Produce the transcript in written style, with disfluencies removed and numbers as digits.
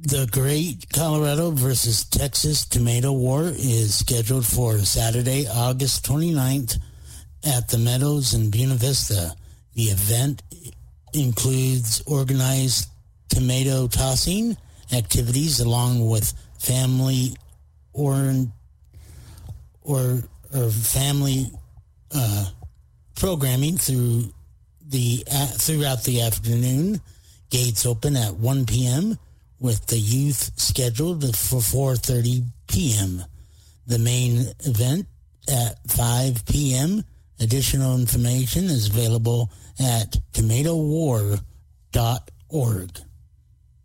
The Great Colorado versus Texas Tomato War is scheduled for Saturday, August 29th at the Meadows in Buena Vista. The event includes organized tomato tossing activities along with family family programming throughout the afternoon. Gates open at 1 p.m. with the youth scheduled for 4:30 p.m. The main event at 5 p.m. Additional information is available at tomatowar.org.